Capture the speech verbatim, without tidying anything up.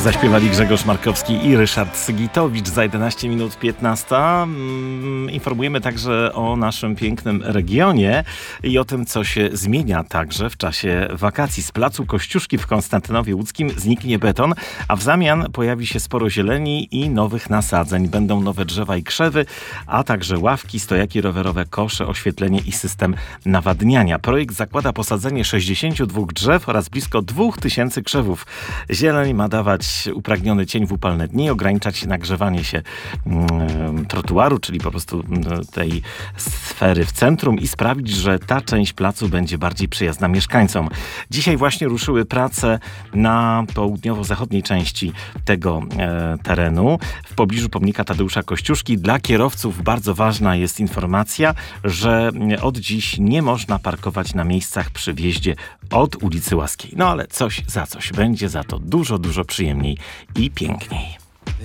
Zaśpiewali Grzegorz Markowski i Ryszard Sygitowicz. Za jedenaście minut piętnasta. Informujemy także o naszym pięknym regionie i o tym, co się zmienia także w czasie wakacji. Z placu Kościuszki w Konstantynowie Łódzkim zniknie beton, a w zamian pojawi się sporo zieleni i nowych nasadzeń. Będą nowe drzewa i krzewy, a także ławki, stojaki rowerowe, kosze, oświetlenie i system nawadniania. Projekt zakłada posadzenie sześćdziesięciu dwóch drzew oraz blisko dwóch tysięcy krzewów. Zieleń ma dawać upragniony cień w upalne dni, ograniczać nagrzewanie się mm, trotuaru, czyli po prostu tej sfery w centrum i sprawić, że ta część placu będzie bardziej przyjazna mieszkańcom. Dzisiaj właśnie ruszyły prace na południowo-zachodniej części tego e, terenu, w pobliżu pomnika Tadeusza Kościuszki. Dla kierowców bardzo ważna jest informacja, że od dziś nie można parkować na miejscach przy wjeździe od ulicy Łaskiej. No ale coś za coś. Będzie za to dużo, dużo przyjemniej i piękniej.